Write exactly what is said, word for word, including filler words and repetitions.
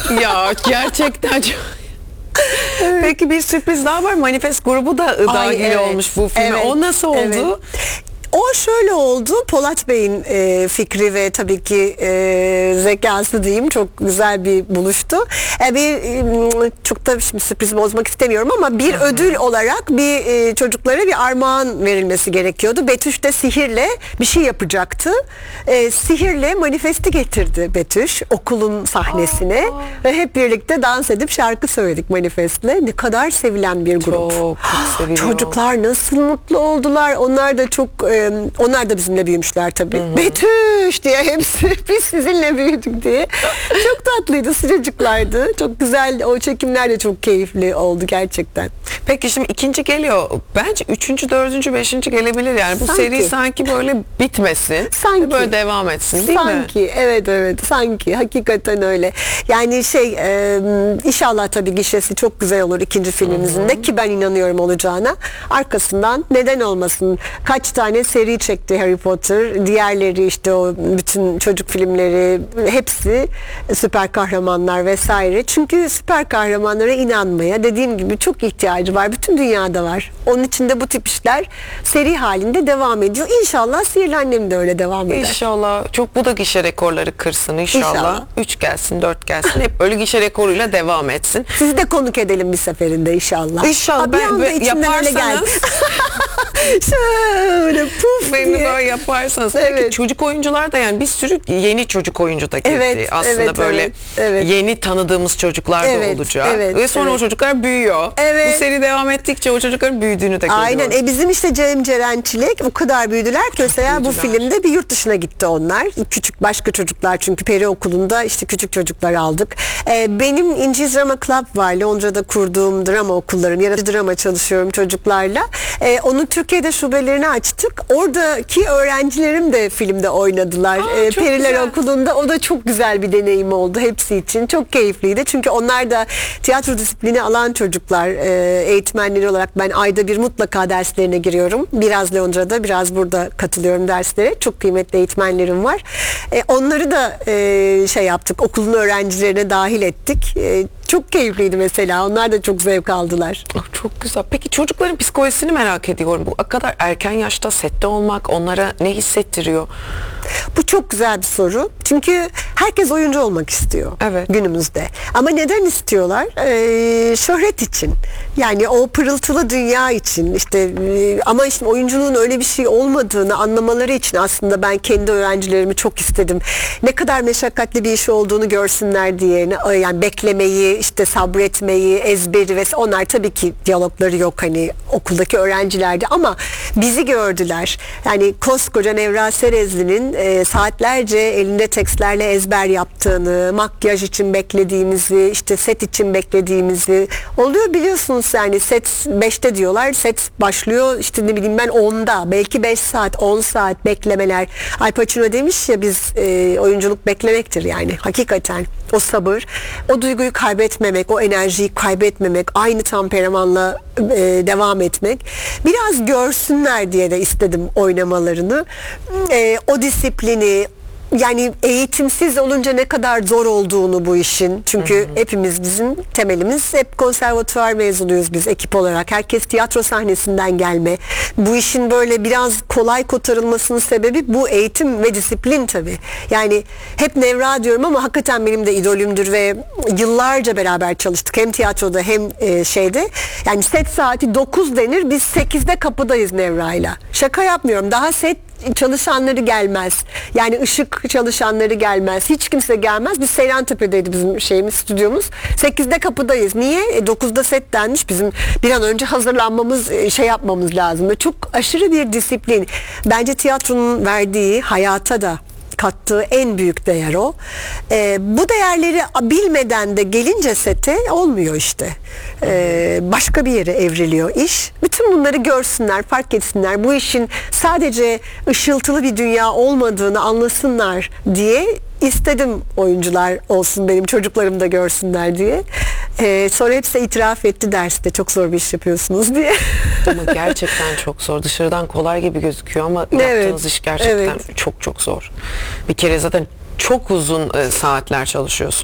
Ya gerçekten çok... Peki bir sürpriz daha var. Manifest grubu da Ay, dahil evet, olmuş bu filme. Evet, o nasıl oldu? Evet. O şöyle oldu. Polat Bey'in e, fikri ve tabii ki e, zekası diyeyim, çok güzel bir buluştu. E, bir e, çok da şimdi sürpriz bozmak istemiyorum ama bir Hı-hı. ödül olarak bir e, çocuklara bir armağan verilmesi gerekiyordu. Betüş de sihirle bir şey yapacaktı. E, sihirle manifesti getirdi Betüş okulun sahnesine Aa. ve hep birlikte dans edip şarkı söyledik manifestle. Ne kadar sevilen bir grup. Çok, çok Çocuklar nasıl mutlu oldular. Onlar da çok e, onlar da bizimle büyümüşler tabii. Hı-hı. Betüş diye hepsi biz sizinle büyüdük diye. Çok tatlıydı, sıcacıklardı. Çok güzel, o çekimler de çok keyifli oldu gerçekten. Peki şimdi ikinci geliyor. Bence üçüncü, dördüncü, beşinci gelebilir yani. Bu sanki. seri sanki böyle bitmesin. Sanki. Böyle devam etsin değil sanki, mi? Sanki, evet evet. Sanki, hakikaten öyle. Yani şey, e, inşallah tabii gişesi çok güzel olur ikinci filmimizin Hı-hı. de, ki ben inanıyorum olacağına. Arkasından neden olmasın? Kaç tane seri çekti Harry Potter. Diğerleri işte o bütün çocuk filmleri, hepsi süper kahramanlar vesaire. Çünkü süper kahramanlara inanmaya, dediğim gibi, çok ihtiyacı var. Bütün dünyada var. Onun için de bu tip işler seri halinde devam ediyor. İnşallah Sihirli Annem de öyle devam eder. İnşallah. Çok, bu da gişe rekorları kırsın inşallah. İnşallah. üç gelsin, dört gelsin. Hep öyle gişe rekoruyla devam etsin. Sizi de konuk edelim bir seferinde inşallah. İnşallah. Ha, bir ben, anda yaparsanız şöyle puf beni diye. böyle yaparsanız. Evet. Peki çocuk oyuncular da, yani bir sürü yeni çocuk oyuncu da girdi. Evet, aslında evet, böyle evet, evet. yeni tanıdığımız çocuklar da Evet, olacak. evet, Ve sonra evet. o çocuklar büyüyor. Evet. Bu seri devam ettikçe o çocukların büyüdüğünü de görüyoruz. Aynen. E bizim işte Cem Ceren Çilek o kadar büyüdüler ki mesela bu filmde bir yurt dışına gitti onlar. Küçük başka çocuklar, çünkü peri okulunda işte küçük çocuklar aldık. E, benim İnci Drama Club var. Londra'da kurduğum drama okulların, yaratıcı drama çalışıyorum çocuklarla. E, onun Türkiye'de şubelerini açtık. Oradaki öğrencilerim de filmde oynadılar. Aa, e, Periler güzel. Okulu'nda. O da çok güzel bir deneyim oldu hepsi için. Çok keyifliydi. Çünkü onlar da tiyatro disiplini alan çocuklar. E, eğitmenleri olarak ben ayda bir mutlaka derslerine giriyorum. Biraz Londra'da, biraz burada katılıyorum derslere. Çok kıymetli eğitmenlerim var. E, onları da e, şey yaptık. Okulun öğrencilerine dahil ettik. E, çok keyifliydi mesela. Onlar da çok zevk aldılar. Oh, çok güzel. Peki çocukların psikolojisini merak ediyorum. Bu kadar erken yaşta sette olmak onlara ne hissettiriyor? Bu çok güzel bir soru. Çünkü herkes oyuncu olmak istiyor evet. günümüzde. Ama neden istiyorlar? Ee, şöhret için. Yani o pırıltılı dünya için. İşte e, ama işte oyunculuğun öyle bir şey olmadığını anlamaları için aslında ben kendi öğrencilerimi çok istedim. Ne kadar meşakkatli bir iş olduğunu görsünler diye. Yani beklemeyi, işte sabretmeyi, ezberi ve onlar tabii ki diyalogları yok hani okuldaki öğrencilerde, ama bizi gördüler. Yani koskoca Nevra Serezli'nin e, saatlerce elinde tekstlerle ezber yaptığını, makyaj için beklediğimizi, işte set için beklediğimizi oluyor, biliyorsunuz yani set beşte diyorlar, set başlıyor işte ne bileyim ben onda, belki beş saat, on saat beklemeler. Al Pacino demiş ya, biz e, oyunculuk beklemektir yani hakikaten. O sabır, o duyguyu kaybetmemek, o enerjiyi kaybetmemek, aynı temperamanla e, devam etmek. Biraz görsünler diye de istedim oynamalarını. E, o disiplini, yani eğitimsiz olunca ne kadar zor olduğunu bu işin. Çünkü hı hı. hepimiz, bizim temelimiz hep konservatuvar mezunuyuz biz ekip olarak. Herkes tiyatro sahnesinden gelme. Bu işin böyle biraz kolay kotarılmasının sebebi bu eğitim ve disiplin tabii. Yani hep Nevra diyorum ama hakikaten benim de idolümdür ve yıllarca beraber çalıştık. Hem tiyatroda hem e, şeyde. Yani set saati dokuz denir. Biz sekizde kapıdayız Nevra'yla. Şaka yapmıyorum. Daha set çalışanları gelmez. Yani ışık çalışanları gelmez. Hiç kimse gelmez. Biz Seyrantepe'deydi bizim şeyimiz, stüdyomuz. sekizde kapıdayız. Niye? E, dokuzda set denmiş. Bizim bir an önce hazırlanmamız, şey yapmamız lazım. Ve çok aşırı bir disiplin. Bence tiyatronun verdiği, hayata da kattığı en büyük değer o. Ee, bu değerleri bilmeden de gelince sete olmuyor işte. Ee, başka bir yere evriliyor iş. Bütün bunları görsünler, fark etsinler. Bu işin sadece ışıltılı bir dünya olmadığını anlasınlar diye istedim, oyuncular olsun, benim çocuklarım da görsünler diye. Ee, sonra hepsi itiraf etti derste, çok zor bir iş yapıyorsunuz diye. Ama gerçekten çok zor. Dışarıdan kolay gibi gözüküyor ama evet, yaptığınız iş gerçekten evet. çok çok zor. Bir kere zaten çok uzun e, saatler çalışıyorsun.